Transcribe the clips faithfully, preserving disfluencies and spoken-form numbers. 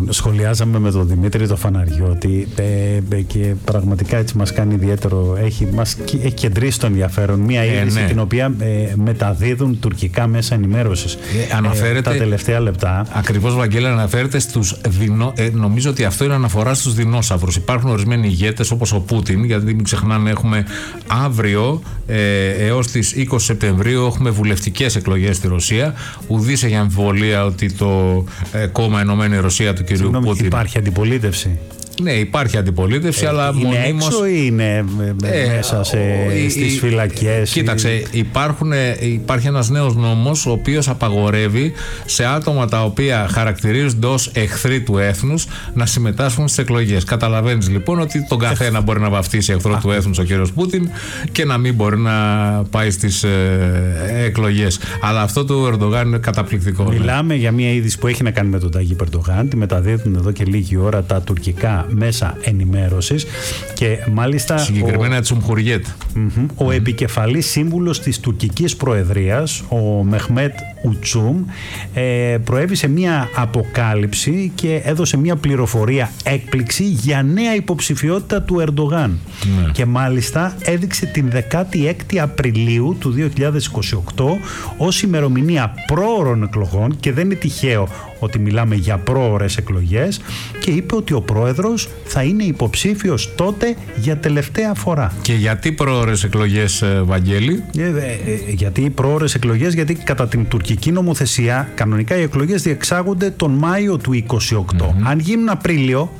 σχολιάζαμε με τον Δημήτρη το Φαναριώτη ε, ε, και πραγματικά έτσι μας κάνει ιδιαίτερο, έχει, μας, έχει κεντρήσει το ενδιαφέρον μια είδηση ε, ναι. την οποία ε, μεταδίδουν τουρκικά μέσα ενημέρωσης ε, αναφέρεται, ε, τα τελευταία λεπτά. Ακριβώς, Βαγγέλη, αναφέρεται στους δεινό, ε, νομίζω ότι αυτό είναι αναφορά στους δεινόσαυρους. Υπάρχουν ορισμένοι ηγέτες όπως ο Πούτιν, γιατί μην ξεχνάμε έχουμε αύριο ε, έως τις είκοσι Σεπτεμβρίου έχουμε βουλευτικές εκλογές στη Ρωσία. Ουδής έχει αμφιβολία ότι το ε, κόμμα Ενωμένη Ρωσία του κυρίου Πούτιν. Υπάρχει αντιπολίτευση. Ναι, υπάρχει αντιπολίτευση, ε, αλλά είναι μονίμως... έξω ή είναι ε, μέσα σε, ε, στις ε, φυλακές? Κοίταξε, ή... υπάρχουν, υπάρχει ένας νέος νόμος ο οποίος απαγορεύει σε άτομα τα οποία χαρακτηρίζονται ως εχθροί του έθνους να συμμετάσχουν στις εκλογές. Καταλαβαίνεις λοιπόν ότι τον καθένα μπορεί να βαφτίσει εχθρό του έθνους ο κύριος Πούτιν και να μην μπορεί να πάει στις ε, εκλογές. Αλλά αυτό του Ερντογάν είναι καταπληκτικό. Μιλάμε ναι. για μια είδηση που έχει να κάνει με τον Ταγίπ Ερντογάν. Τη μεταδίδουν εδώ και λίγη ώρα τα τουρκικά μέσα ενημέρωσης και μάλιστα συγκεκριμένα ο, Τσουμχουριέτ. Mm-hmm, ο mm-hmm. επικεφαλής σύμβουλος της τουρκικής προεδρίας, ο Μεχμέτ Ουτσούμ, ε, προέβησε μια αποκάλυψη και έδωσε μια πληροφορία έκπληξη για νέα υποψηφιότητα του Ερντογάν. Mm. Και μάλιστα έδειξε την δεκάτη έκτη Απριλίου του δύο χιλιάδες είκοσι οκτώ ως ημερομηνία πρόωρων εκλογών, και δεν είναι τυχαίο ότι μιλάμε για πρόωρες εκλογές, και είπε ότι ο πρόεδρος θα είναι υποψήφιος τότε για τελευταία φορά. Και γιατί πρόωρες εκλογές, Βαγγέλη? Ε, ε, ε, γιατί πρόωρες εκλογές? Γιατί κατά την τουρκική νομοθεσία κανονικά οι εκλογές διεξάγονται τον Μάιο του είκοσι οκτώ. Mm-hmm. Αν γίνουν Απρίλιο,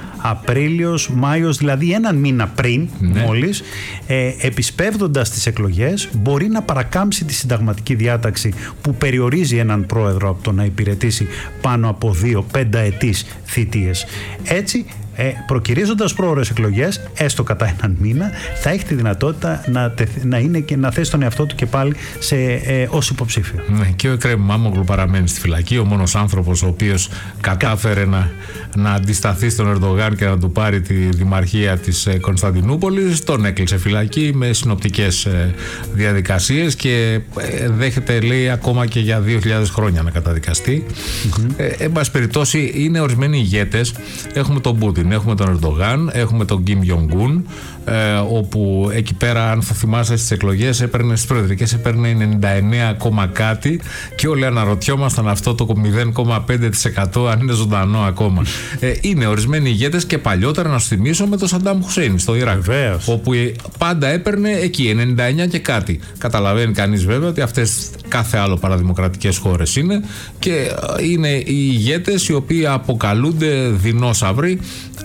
Απρίλιος, Μάιος, δηλαδή έναν μήνα πριν, ναι. μόλις, ε, επισπεύδοντας τις εκλογές, μπορεί να παρακάμψει τη συνταγματική διάταξη που περιορίζει έναν πρόεδρο από το να υπηρετήσει πάνω από δύο πενταετής θητείες. Έτσι, Ε, προκυρίζοντας πρόωρες εκλογές, έστω κατά έναν μήνα, θα έχει τη δυνατότητα να, να, είναι και να θέσει τον εαυτό του και πάλι σε, ε, ως υποψήφιο. Ναι, και ο Εκρέμ Μάμογλου παραμένει στη φυλακή, ο μόνος άνθρωπος ο οποίος κατάφερε να, να αντισταθεί στον Ερντογάν και να του πάρει τη δημαρχία της Κωνσταντινούπολης. Τον έκλεισε φυλακή με συνοπτικές ε, διαδικασίες και ε, δέχεται, λέει, ακόμα και για δύο χιλιάδες χρόνια να καταδικαστεί. Mm-hmm. Ε, εν πάση περιπτώσει, είναι ορισμένοι ηγέτες. Έχουμε τον Πούτιν, έχουμε τον Ερντογάν, έχουμε τον Κιμ Γιονγκούν, ε, όπου εκεί πέρα, αν θα θυμάσαι, στις εκλογές έπαιρνε, στις προεδρικές έπαιρνε ενενήντα εννέα κόμμα κάτι και όλοι αναρωτιόμασταν αυτό το μηδέν κόμμα πέντε τοις εκατό αν είναι ζωντανό ακόμα. ε, είναι ορισμένοι ηγέτες και παλιότερα, να σου θυμίσω, με τον Σαντάμ Χουσέιν στο Ιράκ, Βεβαίως. όπου πάντα έπαιρνε εκεί ενενήντα εννέα και κάτι. Καταλαβαίνει κανείς βέβαια ότι αυτές κάθε άλλο παραδημοκρατικές χώρες είναι, και είναι οι ηγέτες οι οποίοι αποκαλούνται δεινόσαυροι.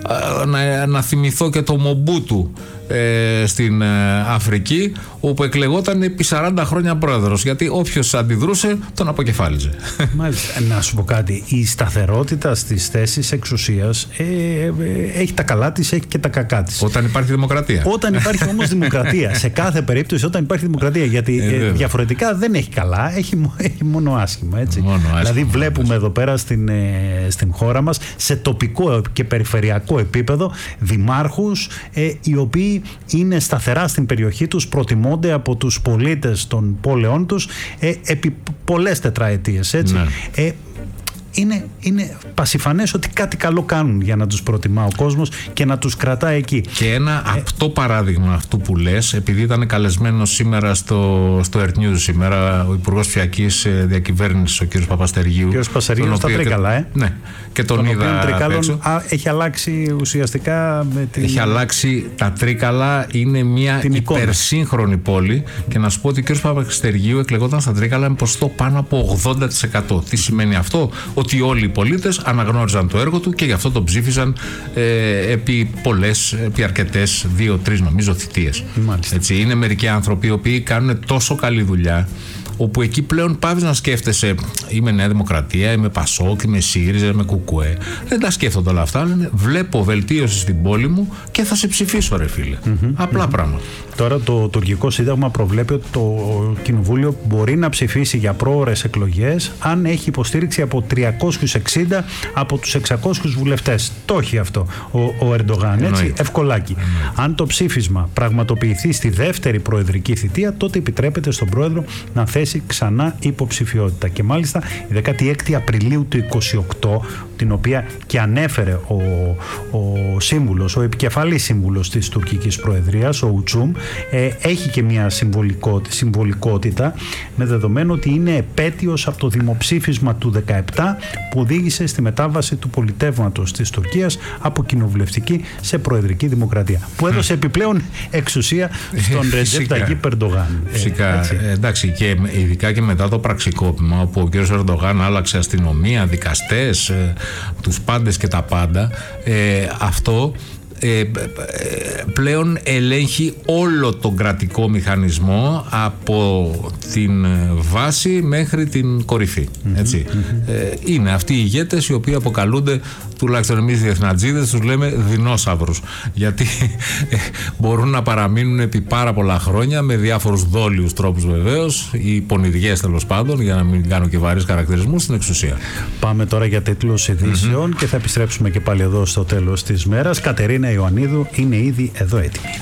Να, να θυμηθώ και το Μομπούτου ε, στην ε, Αφρική, όπου εκλεγόταν επί σαράντα χρόνια πρόεδρος, γιατί όποιος αντιδρούσε τον αποκεφάλιζε. Μάλιστα. Να σου πω κάτι, η σταθερότητα στις θέσεις εξουσίας ε, ε, έχει τα καλά της, έχει και τα κακά της. Όταν υπάρχει δημοκρατία. Όταν υπάρχει όμως δημοκρατία, σε κάθε περίπτωση όταν υπάρχει δημοκρατία, γιατί ε, ε, διαφορετικά δεν έχει καλά, έχει, έχει μόνο άσχημα, έτσι. Μόνο άσχημα, δηλαδή βλέπουμε άσχημα. Εδώ πέρα στην, ε, στην χώρα μας, σε τοπικό και περιφερειακό επίπεδο, δημάρχους ε, οι οποίοι είναι σταθερά στην περιοχή τους, προτιμώνται από τους πολίτες των πόλεων τους ε, επί πολλές τετραετίες, έτσι. Ναι. Ε, Είναι, είναι πασιφανές ότι κάτι καλό κάνουν για να τους προτιμά ο κόσμος και να τους κρατά εκεί. Και ένα ε, απτό παράδειγμα αυτού που λες, επειδή ήταν καλεσμένος σήμερα στο, στο Earth News σήμερα ο Υπουργός Ψηφιακής Διακυβέρνησης, ο κ. Παπαστεργίου. Ο κ. Παπαστεργίου στα Τρίκαλα, ε. Ναι, και τον, τον είδα Τρίκαλον, α, έχει αλλάξει ουσιαστικά με την... Έχει αλλάξει τα Τρίκαλα, είναι μια υπερσύγχρονη πόλη, και να σου πω ότι ο κ. Παπαστεργίου εκλεγόταν στα Τρίκαλα με ποσοστό πάνω από ογδόντα τοις εκατό. Τι σημαίνει αυτό? Ότι όλοι οι πολίτες αναγνώριζαν το έργο του και γι' αυτό τον ψήφισαν ε, επί πολλές, επί αρκετές, δύο-τρεις νομίζω θητείες. Έτσι, είναι μερικοί άνθρωποι οι οποίοι κάνουν τόσο καλή δουλειά, όπου εκεί πλέον πάβεις να σκέφτεσαι είμαι Νέα Δημοκρατία, είμαι Πασόκ, είμαι ΣΥΡΙΖΑ, είμαι Κουκουέ. Δεν τα σκέφτονται όλα αυτά. Λένε βλέπω βελτίωση στην πόλη μου και θα σε ψηφίσω, ρε φίλε. Mm-hmm, Απλά mm-hmm. πράγματα. Τώρα το τουρκικό σύνταγμα προβλέπει ότι το κοινοβούλιο μπορεί να ψηφίσει για πρόωρες εκλογές αν έχει υποστήριξη από τριακόσιους εξήντα από τους εξακόσιους βουλευτές. Το έχει αυτό ο, ο Ερντογάν, έτσι, ευκολάκι. Εννοείται. Αν το ψήφισμα πραγματοποιηθεί στη δεύτερη προεδρική θητεία, τότε επιτρέπεται στον πρόεδρο να θέσει ξανά υποψηφιότητα. Και μάλιστα η δεκάτη έκτη Απριλίου του είκοσι οκτώ, την οποία και ανέφερε ο, ο σύμβουλος, ο επικεφαλής σύμβουλος της τουρκικής προεδρίας, ο Ουτσούμ, ε, έχει και μια συμβολικό, συμβολικότητα, με δεδομένο ότι είναι επέτειος από το δημοψήφισμα του δεκαεπτά που οδήγησε στη μετάβαση του πολιτεύματος της Τουρκίας από κοινοβουλευτική σε προεδρική δημοκρατία, που έδωσε επιπλέον εξουσία στον Ρετζέπ Ταγίπ Ερντογάν. Φυσικά, ε, εντάξει, και ειδικά και μετά το πραξικόπημα, όπου ο κ. Ερντογάν άλλαξε αστυνομία, δικαστές, ε, τους πάντες και τα πάντα, ε, αυτό ε, πλέον ελέγχει όλο τον κρατικό μηχανισμό από την βάση μέχρι την κορυφή. Έτσι. Mm-hmm. Ε, είναι αυτοί οι ηγέτες οι οποίοι αποκαλούνται, τουλάχιστον εμείς οι διεθνατζίδες τους λέμε δεινόσαυρους, γιατί ε, μπορούν να παραμείνουν επί πάρα πολλά χρόνια με διάφορους δόλιους τρόπους βεβαίως, ή πονηριές τέλος πάντων, για να μην κάνω και βαρύς χαρακτηρισμούς, στην εξουσία. Πάμε τώρα για τίτλους ειδήσεων mm-hmm. και θα επιστρέψουμε και πάλι εδώ στο τέλος της μέρας. Κατερίνα Ιωαννίδου είναι ήδη εδώ έτοιμη.